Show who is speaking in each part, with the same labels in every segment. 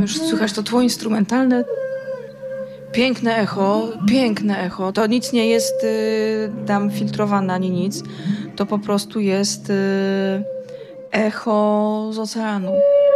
Speaker 1: Już słychać to tło instrumentalne. Piękne echo. To nic nie jest tam filtrowane ani nic. To po prostu jest echo z oceanu.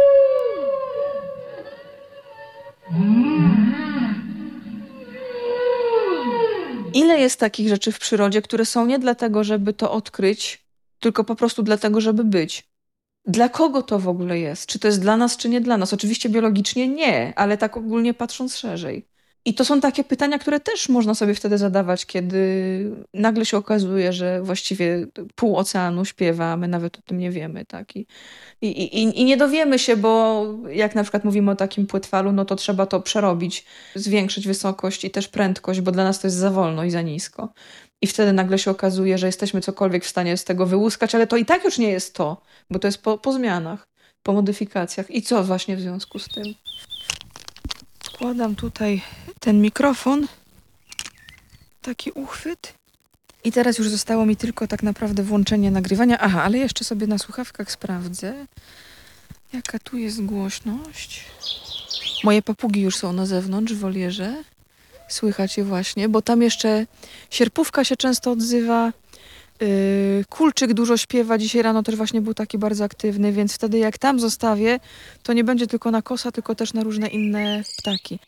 Speaker 1: Ile jest takich rzeczy w przyrodzie, które są nie dlatego, żeby to odkryć, tylko po prostu dlatego, żeby być? Dla kogo to w ogóle jest? Czy to jest dla nas, czy nie dla nas? Oczywiście biologicznie nie, ale tak ogólnie patrząc szerzej. I to są takie pytania, które też można sobie wtedy zadawać, kiedy nagle się okazuje, że właściwie pół oceanu śpiewa, a my nawet o tym nie wiemy, tak? I nie dowiemy się, bo jak na przykład mówimy o takim płetwalu, no to trzeba to przerobić, zwiększyć wysokość i też prędkość, bo dla nas to jest za wolno i za nisko. I wtedy nagle się okazuje, że jesteśmy cokolwiek w stanie z tego wyłuskać, ale to i tak już nie jest to, bo to jest po zmianach, po modyfikacjach. I co właśnie w związku z tym? Wkładam tutaj ten mikrofon, taki uchwyt. I teraz już zostało mi tylko tak naprawdę włączenie nagrywania. Aha, ale jeszcze sobie na słuchawkach sprawdzę, jaka tu jest głośność. Moje papugi już są na zewnątrz w wolierze. Słychać je właśnie, bo tam jeszcze sierpówka się często odzywa. Kulczyk dużo śpiewa. Dzisiaj rano też właśnie był taki bardzo aktywny, więc wtedy jak tam zostawię, to nie będzie tylko na kosa, tylko też na różne inne ptaki.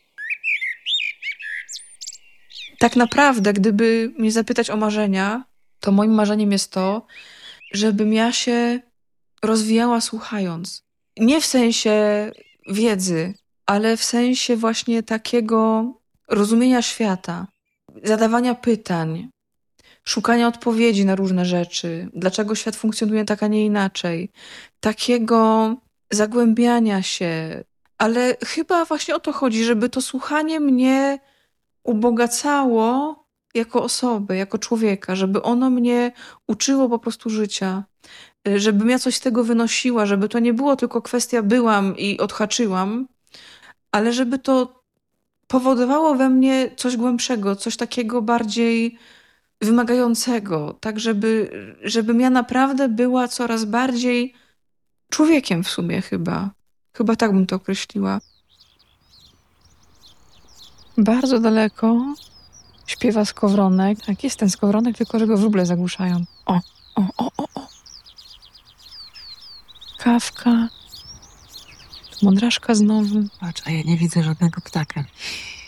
Speaker 1: Tak naprawdę, gdyby mnie zapytać o marzenia, to moim marzeniem jest to, żebym ja się rozwijała słuchając. Nie w sensie wiedzy, ale w sensie właśnie takiego rozumienia świata, zadawania pytań, szukania odpowiedzi na różne rzeczy, dlaczego świat funkcjonuje tak, a nie inaczej, takiego zagłębiania się. Ale chyba właśnie o to chodzi, żeby to słuchanie mnie ubogacało jako osobę, jako człowieka, żeby ono mnie uczyło po prostu życia, żebym ja coś z tego wynosiła, żeby to nie było tylko kwestia byłam i odhaczyłam, ale żeby to powodowało we mnie coś głębszego, coś takiego bardziej wymagającego, tak żebym ja naprawdę była coraz bardziej człowiekiem w sumie chyba. Chyba tak bym to określiła. Bardzo daleko śpiewa skowronek. Tak, jest ten skowronek, tylko że go wróble zagłuszają. O. Kawka. Mądraszka znowu.
Speaker 2: Patrz, a ja nie widzę żadnego ptaka.